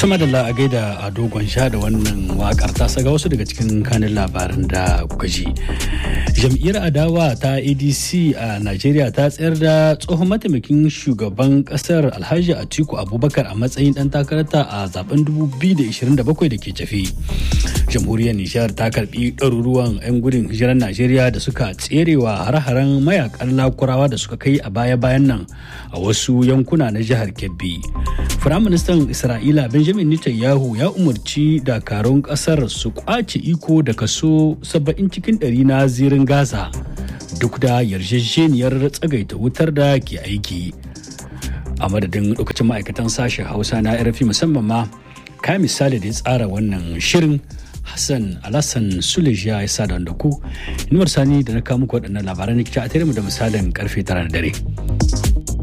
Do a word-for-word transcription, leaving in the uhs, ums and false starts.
Tuma da la'agai da a dogon sha da wannan wakar ta saga wasu daga cikin kanin labaran da kuka ji. Jam'iyyar adawa ta A D C a Najeriya ta tsayar da tsohon mataimakin shugaban kasar Alhaji Atiku Abubakar a matsayin dan takararta a zaben dubu biyu da ishirin da bakwai da ke tafi. Jamhuriyar Nijar ta karbi ɗaruruwan 'yan gudun hijirar Najeriya da suka tserewa har-haren mayakan lakurawa da suka kai a baya-bayan nan a wasu yankuna na jihar Kebbi. Firaministan Isra'ila Benjamin Netanyahu ya umarci dakarun kasar su kwace iko da kaso saba'in cikin ɗari na zirin Gaza duk da yarjejeniyar tsagaita wutar da ke aiki. A madadin lokacin ma'aikatan sashen Hausa na R F I musamman ma ka misali da ya tsara wannan shirin Hassan Alassan Suleja ya sa da ku. Inuwar Sani da na kawo muku waɗannan labaran nikita a tare mu da misalin karfe tara na dare.